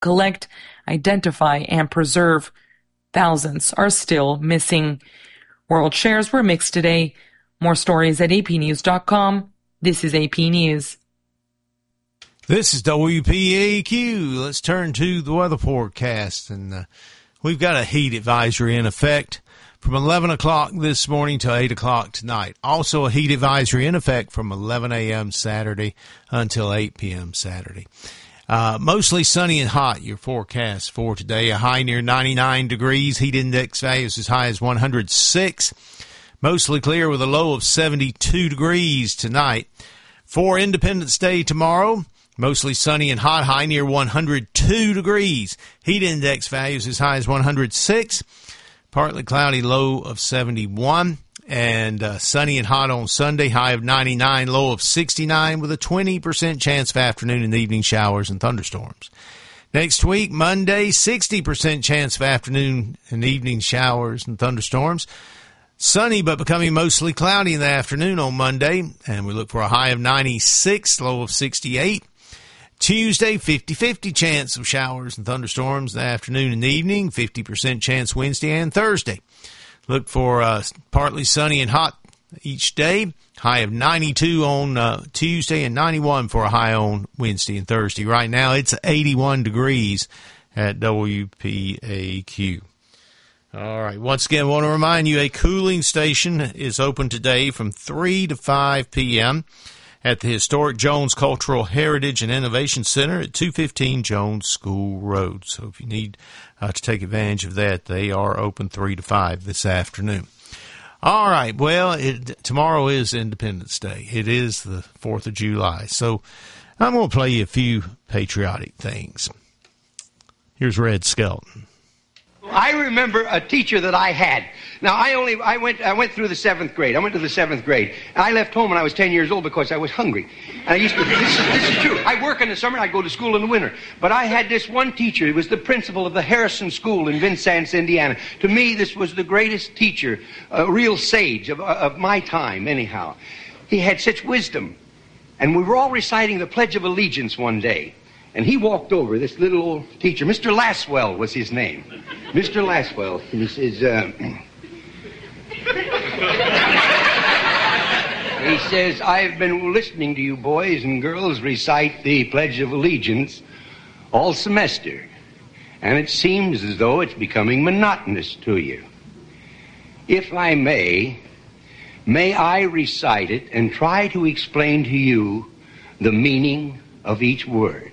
collect, identify, and preserve. Thousands are still missing. World shares were mixed today. More stories at apnews.com. This is AP News. This is WPAQ. Let's turn to the weather forecast. And we've got a heat advisory in effect from 11 o'clock this morning to 8 o'clock tonight. Also a heat advisory in effect from 11 a.m. Saturday until 8 p.m. Saturday. Mostly sunny and hot, your forecast for today. A high near 99 degrees. Heat index values as high as 106. Mostly clear with a low of 72 degrees tonight. For Independence Day tomorrow, mostly sunny and hot, high near 102 degrees. Heat index values as high as 106. Partly cloudy, low of 71. And sunny and hot on Sunday, high of 99, low of 69, with a 20% chance of afternoon and evening showers and thunderstorms. Next week, Monday, 60% chance of afternoon and evening showers and thunderstorms. Sunny but becoming mostly cloudy in the afternoon on Monday, and we look for a high of 96, low of 68. Tuesday, 50-50 chance of showers and thunderstorms in the afternoon and evening, 50% chance Wednesday and Thursday. Look for partly sunny and hot each day, high of 92 on Tuesday and 91 for a high on Wednesday and Thursday. Right now, it's 81 degrees at WPAQ. All right. Once again, I want to remind you a cooling station is open today from 3 to 5 p.m. at the historic Jones Cultural Heritage and Innovation Center at 215 Jones School Road. So if you need to take advantage of that, they are open 3 to 5 this afternoon. All right. Well, tomorrow is Independence Day. It is the 4th of July. So I'm going to play you a few patriotic things. Here's Red Skelton. I remember a teacher that I had. Now, I went through the 7th grade. I went to the 7th grade. And I left home when I was 10 years old because I was hungry. And I used to, this is true. I work in the summer and I go to school in the winter. But I had this one teacher. He was the principal of the Harrison School in Vincennes, Indiana. To me, this was the greatest teacher, a real sage of my time, anyhow. He had such wisdom. And we were all reciting the Pledge of Allegiance one day. And he walked over, this little old teacher. Mr. Laswell was his name. Mr. Laswell. And he says, he says, I've been listening to you boys and girls recite the Pledge of Allegiance all semester. And it seems as though it's becoming monotonous to you. If I may I recite it and try to explain to you the meaning of each word.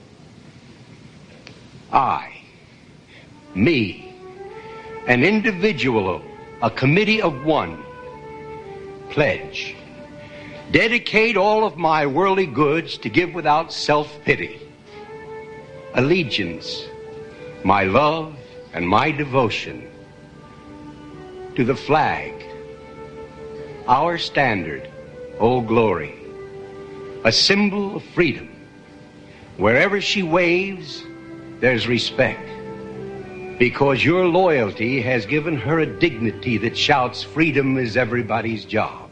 I, me, an individual, a committee of one, pledge, dedicate all of my worldly goods to give without self-pity, allegiance, my love and my devotion to the flag, our standard, Old Glory, a symbol of freedom. Wherever she waves, there's respect, because your loyalty has given her a dignity that shouts freedom is everybody's job.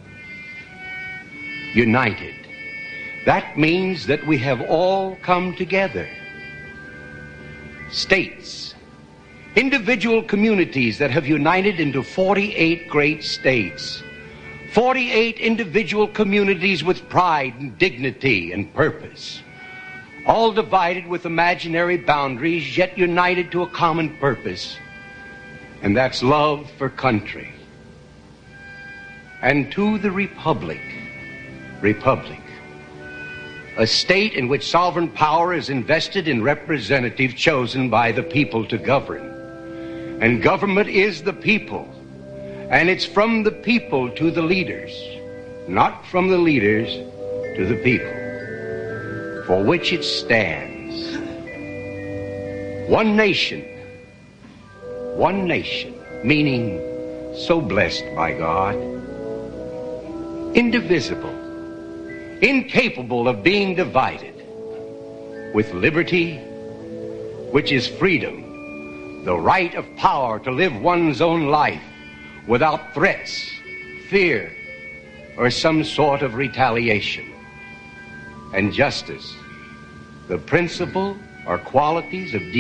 United. That means that we have all come together. States, individual communities that have united into 48 great states. 48 individual communities with pride and dignity and purpose. All divided with imaginary boundaries, yet united to a common purpose. And that's love for country. And to the republic, a state in which sovereign power is invested in representatives chosen by the people to govern. And government is the people. And it's from the people to the leaders, not from the leaders to the people, for which it stands. One nation, meaning so blessed by God, indivisible, incapable of being divided, with liberty, which is freedom, the right of power to live one's own life without threats, fear, or some sort of retaliation. And justice, the principle are qualities of